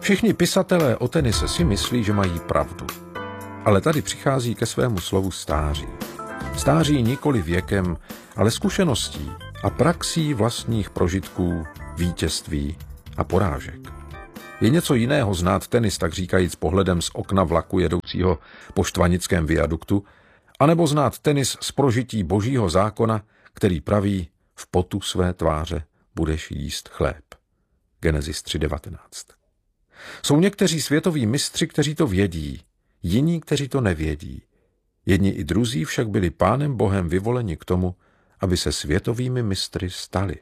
Všichni pisatelé o tenise si myslí, že mají pravdu. Ale tady přichází ke svému slovu stáří. Stáří nikoli věkem, ale zkušeností a praxí vlastních prožitků, vítězství a porážek. Je něco jiného znát tenis, tak říkajíc pohledem z okna vlaku jedoucího po štvanickém viaduktu, anebo znát tenis z prožití božího zákona, který praví: v potu své tváře budeš jíst chléb. Genesis 3:19. Jsou někteří světoví mistři, kteří to vědí, jiní, kteří to nevědí. Jedni i druzí však byli Pánem Bohem vyvoleni k tomu, aby se světovými mistry stali.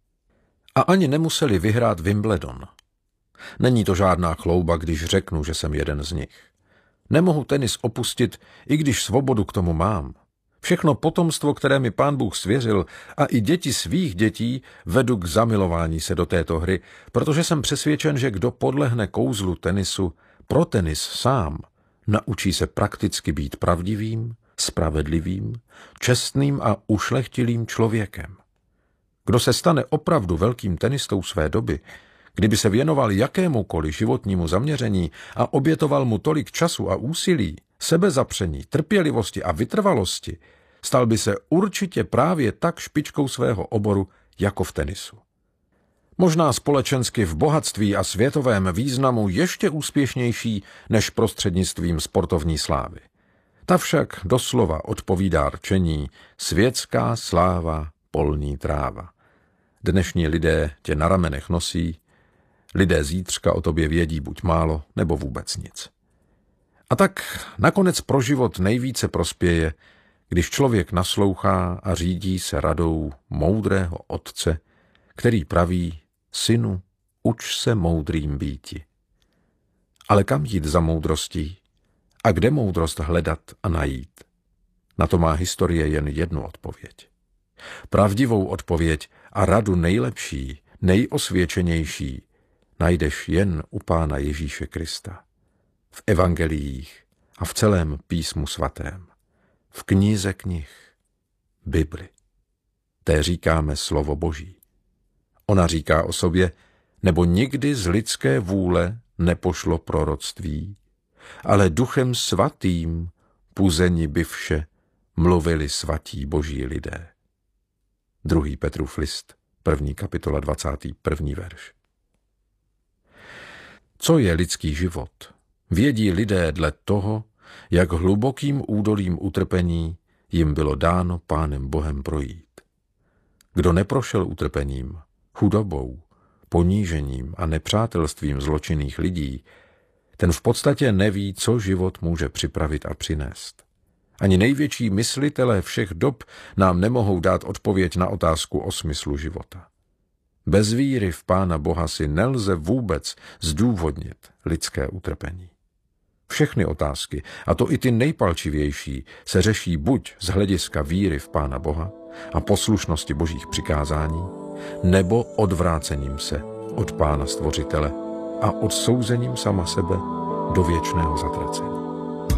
A ani nemuseli vyhrát Wimbledon. Není to žádná chlouba, když řeknu, že jsem jeden z nich. Nemohu tenis opustit, i když svobodu k tomu mám. Všechno potomstvo, které mi Pán Bůh svěřil, a i děti svých dětí vedu k zamilování se do této hry, protože jsem přesvědčen, že kdo podlehne kouzlu tenisu pro tenis sám, naučí se prakticky být pravdivým, spravedlivým, čestným a ušlechtilým člověkem. Kdo se stane opravdu velkým tenistou své doby, kdyby se věnoval jakémukoliv životnímu zaměření a obětoval mu tolik času a úsilí, sebezapření, trpělivosti a vytrvalosti, stal by se určitě právě tak špičkou svého oboru jako v tenisu. Možná společensky v bohatství a světovém významu ještě úspěšnější než prostřednictvím sportovní slávy. Ta však doslova odpovídá rčení: světská sláva, polní tráva. Dnešní lidé tě na ramenech nosí, lidé zítřka o tobě vědí buď málo, nebo vůbec nic. A tak nakonec pro život nejvíce prospěje, když člověk naslouchá a řídí se radou moudrého otce, který praví: synu, uč se moudrým býti. Ale kam jít za moudrostí? A kde moudrost hledat a najít? Na to má historie jen jednu odpověď. Pravdivou odpověď a radu nejlepší, nejosvědčenější najdeš jen u Pána Ježíše Krista. V evangeliích a v celém písmu svatém. V knize knih, Bibli. Té říkáme slovo Boží. Ona říká o sobě: nebo nikdy z lidské vůle nepošlo proroctví, ale duchem svatým puzeni by vše mluvili svatí boží lidé. 2. Petrův list, 1. kapitola, 21. verš. Co je lidský život? Vědí lidé dle toho, jak hlubokým údolím utrpení jim bylo dáno Pánem Bohem projít. Kdo neprošel utrpením, chudobou, ponížením a nepřátelstvím zločinných lidí, ten v podstatě neví, co život může připravit a přinést. Ani největší myslitelé všech dob nám nemohou dát odpověď na otázku o smyslu života. Bez víry v Pána Boha si nelze vůbec zdůvodnit lidské utrpení. Všechny otázky, a to i ty nejpalčivější, se řeší buď z hlediska víry v Pána Boha a poslušnosti božích přikázání, nebo odvrácením se od Pána Stvořitele a odsouzením sama sebe do věčného zatracení.